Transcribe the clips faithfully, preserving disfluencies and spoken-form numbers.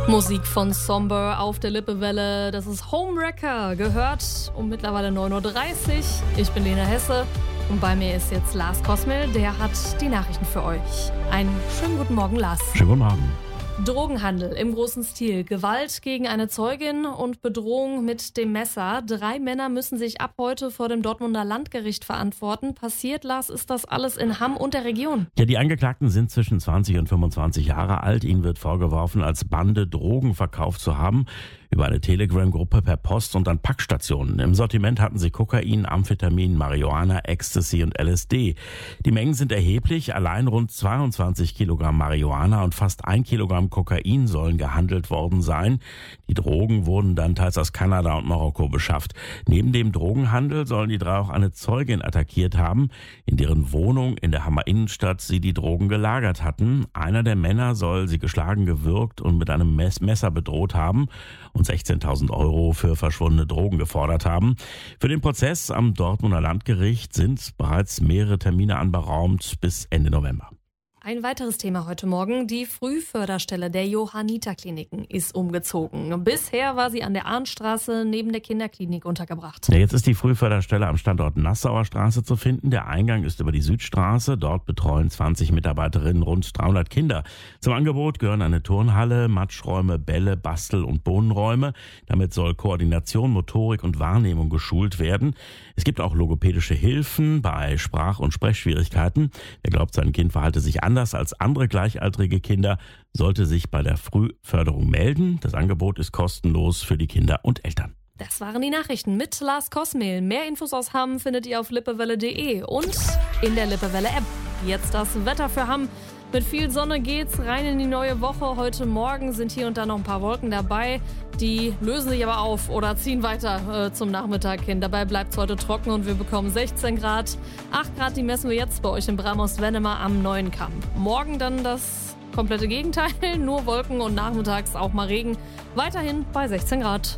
Musik von Somber auf der Lippewelle. Das ist Homewrecker, gehört um mittlerweile neun Uhr dreißig. Ich bin Lena Hesse und bei mir ist jetzt Lars Kosmel. Der hat die Nachrichten für euch. Einen schönen guten Morgen, Lars. Schönen guten Morgen. Drogenhandel im großen Stil, Gewalt gegen eine Zeugin und Bedrohung mit dem Messer. Drei Männer müssen sich ab heute vor dem Dortmunder Landgericht verantworten. Passiert, Lars, ist das alles in Hamm und der Region? Ja, die Angeklagten sind zwischen zwanzig und fünfundzwanzig Jahre alt. Ihnen wird vorgeworfen, als Bande Drogen verkauft zu haben. Über eine Telegram-Gruppe per Post und an Packstationen. Im Sortiment hatten sie Kokain, Amphetamin, Marihuana, Ecstasy und L S D. Die Mengen sind erheblich. Allein rund zweiundzwanzig Kilogramm Marihuana und fast ein Kilogramm Kokain sollen gehandelt worden sein. Die Drogen wurden dann teils aus Kanada und Marokko beschafft. Neben dem Drogenhandel sollen die drei auch eine Zeugin attackiert haben, in deren Wohnung in der Hammer Innenstadt sie die Drogen gelagert hatten. Einer der Männer soll sie geschlagen, gewürgt und mit einem Messer bedroht haben und sechzehntausend Euro für verschwundene Drogen gefordert haben. Für den Prozess am Dortmunder Landgericht sind bereits mehrere Termine anberaumt bis Ende November. Ein weiteres Thema heute Morgen. Die Frühförderstelle der Johanniter-Kliniken ist umgezogen. Bisher war sie an der Arndtstraße neben der Kinderklinik untergebracht. Ja, jetzt ist die Frühförderstelle am Standort Nassauer Straße zu finden. Der Eingang ist über die Südstraße. Dort betreuen zwanzig Mitarbeiterinnen rund dreihundert Kinder. Zum Angebot gehören eine Turnhalle, Matschräume, Bälle, Bastel- und Bohnenräume. Damit soll Koordination, Motorik und Wahrnehmung geschult werden. Es gibt auch logopädische Hilfen bei Sprach- und Sprechschwierigkeiten. Wer glaubt, sein Kind verhalte sich anders als andere gleichaltrige Kinder, sollte sich bei der Frühförderung melden. Das Angebot ist kostenlos für die Kinder und Eltern. Das waren die Nachrichten mit Lars Kosmel. Mehr Infos aus Hamm findet ihr auf lippewelle punkt de und in der Lippewelle-App. Jetzt das Wetter für Hamm. Mit viel Sonne geht's rein in die neue Woche. Heute Morgen sind hier und da noch ein paar Wolken dabei. Die lösen sich aber auf oder ziehen weiter äh, zum Nachmittag hin. Dabei bleibt es heute trocken und wir bekommen sechzehn Grad. acht Grad, die messen wir jetzt bei euch in Bramhaus-Wennemar am Neuen Kamp. Morgen dann das komplette Gegenteil. Nur Wolken und nachmittags auch mal Regen. Weiterhin bei sechzehn Grad.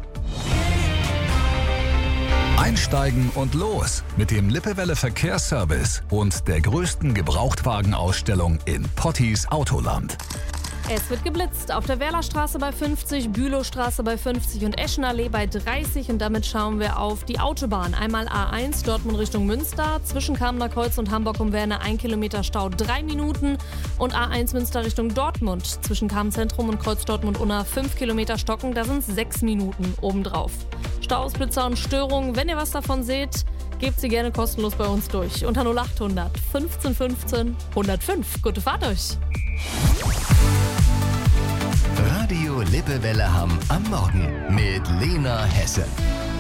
Einsteigen und los mit dem Lippewelle Verkehrsservice und der größten Gebrauchtwagenausstellung in Pottis Autoland. Es wird geblitzt auf der Werlerstraße bei fünfzig, Bülowstraße bei fünfzig und Eschenallee bei dreißig. Und damit schauen wir auf die Autobahn. Einmal A eins Dortmund Richtung Münster, zwischen Kamener Kreuz und Hamburg-Umwerne ein Kilometer Stau, drei Minuten. Und A eins Münster Richtung Dortmund, zwischen Kamen-Zentrum und Kreuz Dortmund-Unna fünf Kilometer Stocken, da sind sechs Minuten obendrauf. Staus, Blitzer und Störungen, wenn ihr was davon seht, gebt sie gerne kostenlos bei uns durch. Unter null acht hundert fünfzehn fünfzehn hundertfünf. Gute Fahrt euch! Radio Lippewelle Hamm am Morgen mit Lena Hesse.